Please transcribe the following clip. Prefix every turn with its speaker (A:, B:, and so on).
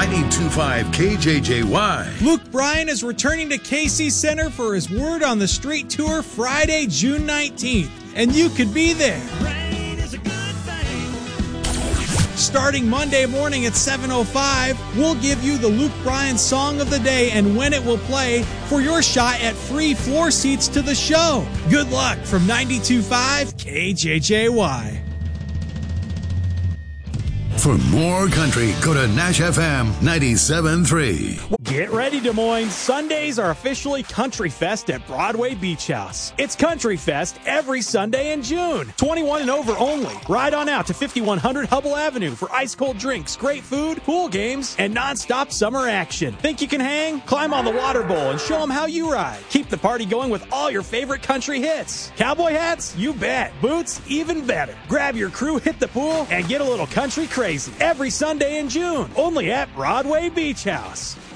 A: 92.5 KJJY.
B: Luke Bryan is returning to Casey Center for his Word on the Street tour Friday, June 19th, and you could be there. Starting Monday morning at 7:05, we'll give you the Luke Bryan Song of the Day and when it will play for your shot at free floor seats to the show. Good luck from 92.5 KJJY.
A: For more country, go to Nash FM 97.3.
C: Get ready, Des Moines. Sundays are officially Country Fest at Broadway Beach House. It's Country Fest every Sunday in June. 21 and over only. Ride on out to 5100 Hubble Avenue for ice-cold drinks, great food, pool games, and non-stop summer action. Think you can hang? Climb on the water bowl and show them how you ride. Keep the party going with all your favorite country hits. Cowboy hats? You bet. Boots? Even better. Grab your crew, hit the pool, and get a little country crazy. Every Sunday in June. Only at Broadway Beach House.